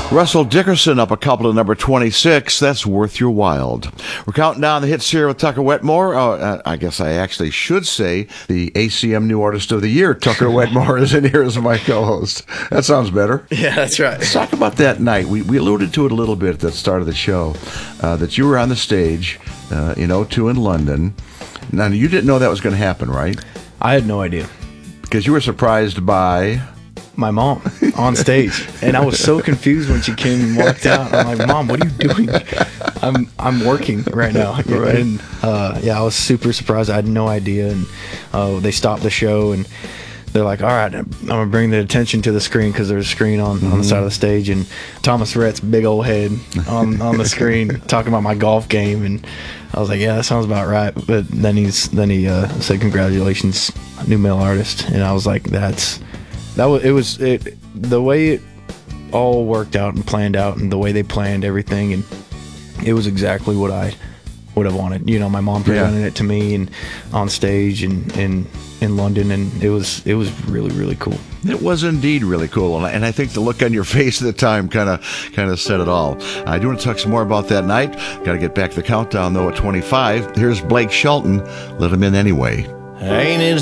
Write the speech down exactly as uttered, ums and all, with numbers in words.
Russell Dickerson up a couple to number twenty-six. That's Worth Your While. We're counting down the hits here with Tucker Wetmore. Uh, I guess I actually should say the A C M New Artist of the Year. Tucker Wetmore is in here as my co-host. That sounds better. Yeah, that's right. Let's talk about that night. We, we alluded to it a little bit at the start of the show, uh, that you were on the stage uh, in oh two in London. Now, you didn't know that was going to happen, right? I had no idea. Because you were surprised by... my mom on stage, and I was so confused when she came and walked out. I'm like, "Mom, what are you doing?" I'm I'm working right now, right. and uh, yeah, I was super surprised. I had no idea, and uh, they stopped the show, and they're like, "All right, I'm gonna bring the attention to the screen," because there's a screen on, mm-hmm. on the side of the stage, and Thomas Rhett's big old head on on the screen talking about my golf game, and I was like, "Yeah, that sounds about right." But then he's then he uh, said, "Congratulations, new male artist," and I was like, "That's." That was it. Was it the way it all worked out and planned out, and the way they planned everything, and it was exactly what I would have wanted. You know, my mom presented yeah. it to me and on stage and in in London, and it was it was really really cool. It was indeed really cool, and I, and I think the look on your face at the time kind of kind of said it all. I do want to talk some more about that night. Got to get back to the countdown though at twenty-five. Here's Blake Shelton. Let him in anyway. Ain't it